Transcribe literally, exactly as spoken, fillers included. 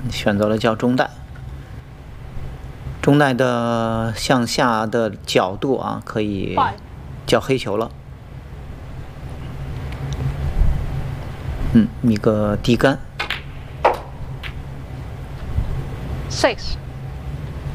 选择了叫中带。中带的向下的角度啊，可以叫黑球了。嗯，一个低杆。 Six。